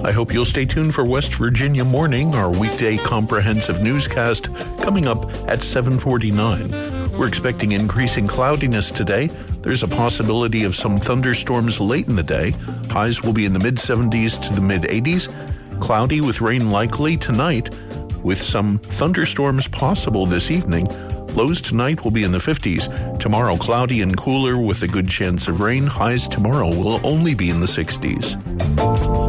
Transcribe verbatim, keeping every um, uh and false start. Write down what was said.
I hope you'll stay tuned for West Virginia Morning, our weekday comprehensive newscast coming up at seven forty-nine. We're expecting increasing cloudiness today. There's a possibility of some thunderstorms late in the day. Highs will be in the mid seventies to the mid eighties. Cloudy with rain likely tonight, with some thunderstorms possible this evening. Lows tonight will be in the fifties. Tomorrow, cloudy and cooler with a good chance of rain. Highs tomorrow will only be in the sixties.